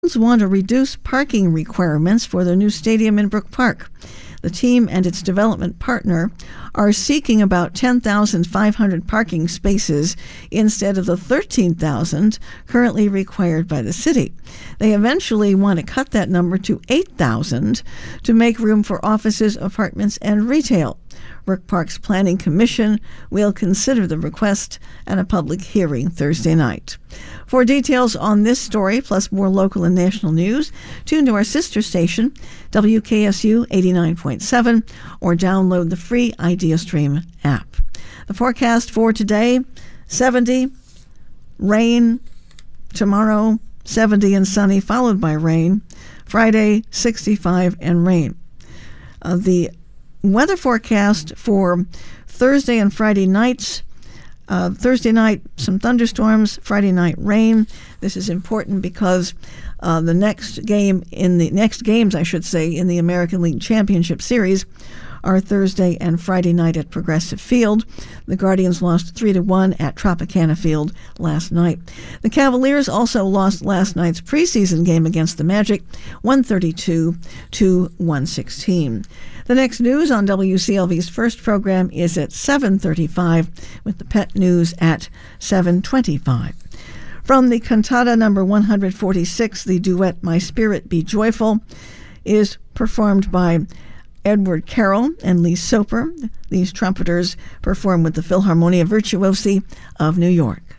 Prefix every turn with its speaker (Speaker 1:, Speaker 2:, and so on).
Speaker 1: want to reduce parking requirements for their new stadium in Brook Park. The team and its development partner are seeking about 10,500 parking spaces instead of the 13,000 currently required by the city. They eventually want to cut that number to 8,000 to make room for offices, apartments, and retail. Brook Park's Planning Commission will consider the request at a public hearing Thursday night. For details on this story, plus more local and national news, tune to our sister station, WKSU 89.7, or download the free IdeaStream app. The forecast for today, 70, rain. Tomorrow, 70 and sunny, followed by rain. Friday, 65 and rain. The weather forecast for Thursday and Friday nights. Thursday night, some thunderstorms. Friday night, rain. This is important because the next games, in the American League Championship Series are Thursday and Friday night at Progressive Field. The Guardians lost 3-1 at Tropicana Field last night. The Cavaliers also lost last night's preseason game against the Magic, 132-116. The next news on WCLV's first program is at 7:35, with the pet news at 7:25. From the cantata number 146, the duet My Spirit Be Joyful is performed by Edward Carroll and Lee Soper. These trumpeters perform with the Philharmonia Virtuosi of New York.